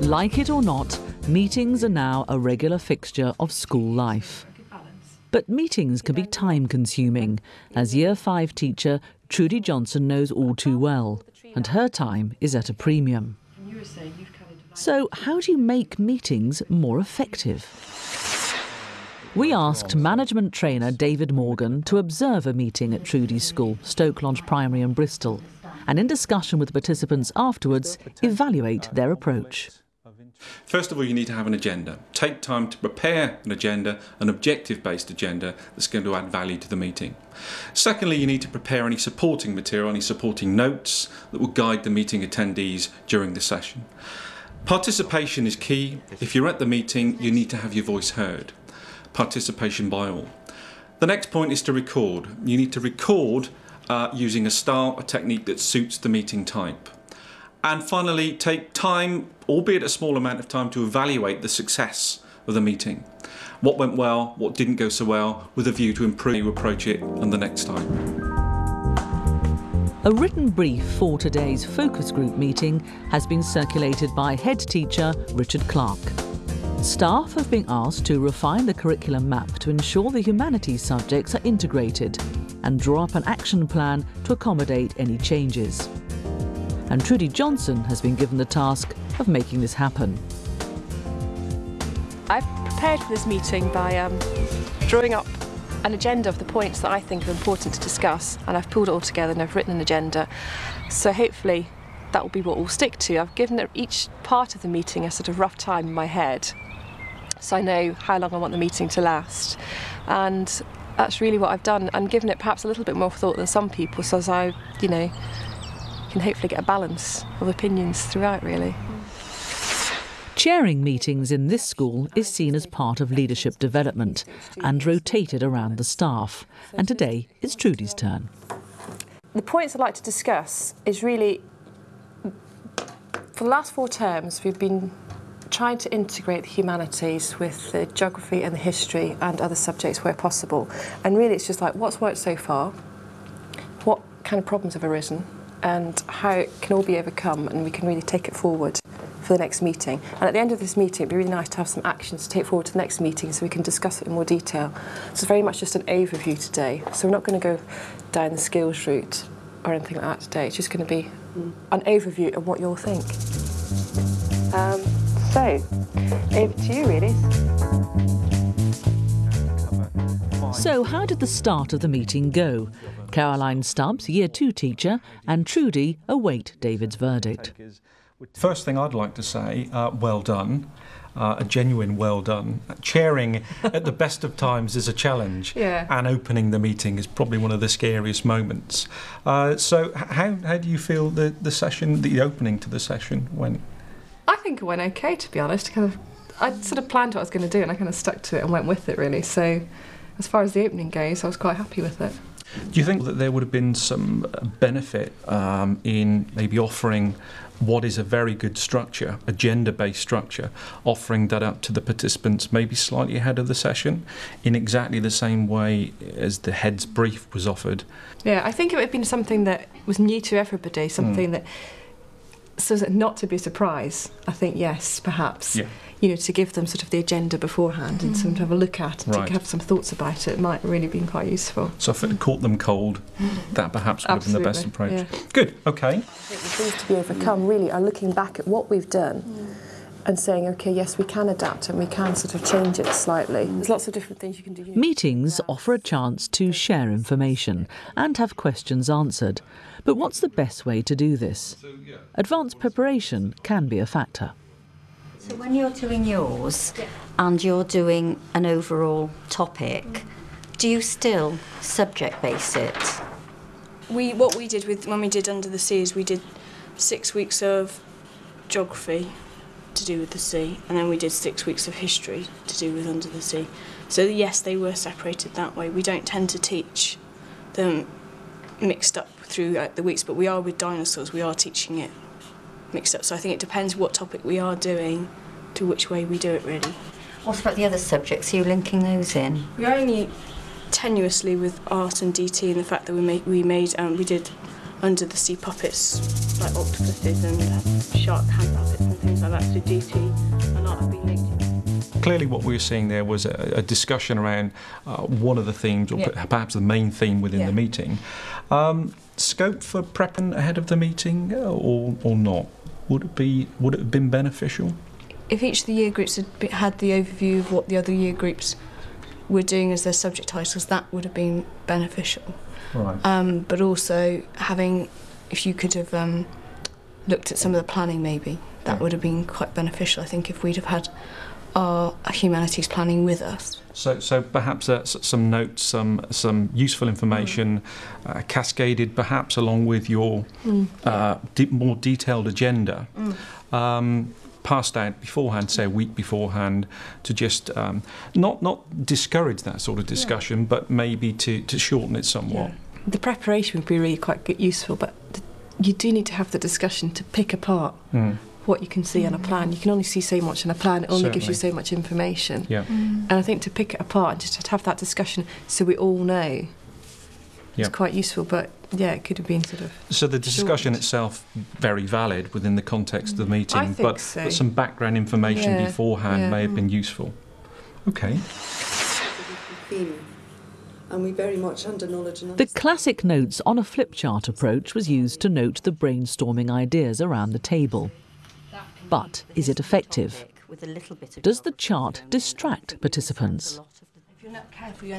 Like it or not, meetings are now a regular fixture of school life. But meetings can be time-consuming, as Year 5 teacher Trudy Johnson knows all too well, and her time is at a premium. So how do you make meetings more effective? We asked management trainer David Morgan to observe a meeting at Trudy's school, Stoke Lodge Primary in Bristol, and in discussion with the participants afterwards, evaluate their approach. First of all, you need to have an agenda. Take time to prepare an agenda, an objective-based agenda that's going to add value to the meeting. Secondly, you need to prepare any supporting material, any supporting notes that will guide the meeting attendees during the session. Participation is key. If you're at the meeting, you need to have your voice heard. Participation by all. The next point is to record. You need to record using a style, a technique that suits the meeting type. And finally, take time, albeit a small amount of time, to evaluate the success of the meeting. What went well, what didn't go so well, with a view to improve how you approach it on the next time. A written brief for today's focus group meeting has been circulated by head teacher Richard Clark. Staff have been asked to refine the curriculum map to ensure the humanities subjects are integrated and draw up an action plan to accommodate any changes. And Trudy Johnson has been given the task of making this happen. I've prepared for this meeting by drawing up an agenda of the points that I think are important to discuss, and I've pulled it all together and I've written an agenda. So hopefully that will be what we'll stick to. I've given each part of the meeting a sort of rough time in my head, so I know how long I want the meeting to last. And that's really what I've done, and given it perhaps a little bit more thought than some people, so as I, can hopefully get a balance of opinions throughout, really. Chairing meetings in this school is seen as part of leadership development and rotated around the staff. And today it's Trudy's turn. The points I'd like to discuss is really, for the last 4 terms, we've been trying to integrate the humanities with the geography and the history and other subjects where possible. And really it's just like, what's worked so far? What kind of problems have arisen? And how it can all be overcome, and we can really take it forward for the next meeting. And at the end of this meeting, it'd be really nice to have some actions to take forward to the next meeting so we can discuss it in more detail. So it's very much just an overview today. So we're not going to go down the skills route or anything like that today. It's just going to be an overview of what you'll think. So, over to you, really. So how did the start of the meeting go? Caroline Stubbs, Year 2 teacher, and Trudy await David's verdict. First thing I'd like to say, well done, a genuine well done. Chairing at the best of times is a challenge, and opening the meeting is probably one of the scariest moments. So how do you feel the opening to the session went? I think it went okay, to be honest. I sort of planned what I was going to do, and I kind of stuck to it and went with it, really. So as far as the opening goes, I was quite happy with it. Do you think that there would have been some benefit in maybe offering what is a very good structure, a gender-based structure, offering that up to the participants maybe slightly ahead of the session in exactly the same way as the head's brief was offered? Yeah, I think it would have been something that was new to everybody, something that, so as not to be a surprise, I think, yes, perhaps. Yeah. To give them sort of the agenda beforehand and something to have a look at and to have some thoughts about it might really been quite useful. So if it caught them cold, that perhaps would have been the best approach. Yeah. Good, okay. I think the things to be overcome really are looking back at what we've done and saying, OK, yes, we can adapt and we can sort of change it slightly. There's lots of different things you can do. Meetings offer a chance to share information and have questions answered. But what's the best way to do this? Advanced preparation can be a factor. So when you're doing yours and you're doing an overall topic, do you still subject base it? What we did when we did Under the Sea is we did 6 weeks of geography to do with the sea, and then we did 6 weeks of history to do with Under the Sea. So yes, they were separated that way. We don't tend to teach them mixed up throughout the weeks, but we are with dinosaurs, we are teaching it mixed up. So I think it depends what topic we are doing to which way we do it, really. What about the other subjects? Are you linking those in? We are only tenuously with art and DT, and the fact that we did under the sea puppets like octopuses and shark hand puppets and things like that. So DT a lot have been linked in. Clearly what we were seeing there was a discussion around one of the themes, or perhaps the main theme within the meeting. Scope for prepping ahead of the meeting or not? Would it have been beneficial? If each of the year groups had the overview of what the other year groups were doing as their subject titles, that would have been beneficial. Right. But also if you could have looked at some of the planning maybe, that would have been quite beneficial, I think, if we'd have had our humanities planning with us. So perhaps some notes, some useful information cascaded perhaps along with your more detailed agenda. Passed out beforehand, say a week beforehand, to just not discourage that sort of discussion, but maybe to shorten it somewhat. The preparation would be really quite useful, but you do need to have the discussion to pick apart what you can see on a plan. You can only see so much on a plan, it only gives you so much information. Yeah. And I think to pick it apart and just to have that discussion so we all know is quite useful, but it could have been sort of... So the discussion itself, very valid within the context of the meeting, I think but some background information beforehand may have been useful. Okay. And we very much under knowledge and The classic notes on a flip chart approach was used to note the brainstorming ideas around the table. But is it effective? Does the chart distract participants? If you're not careful, you